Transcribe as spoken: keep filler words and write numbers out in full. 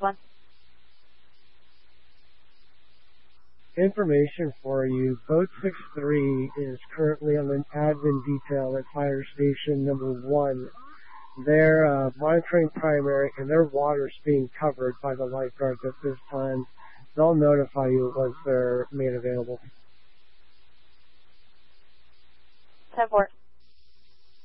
one. Information for you. Boat six three is currently on an admin detail at fire station number one. They're uh, monitoring primary, and their water's being covered by the lifeguards at this time. They'll notify you once they're made available. ten four.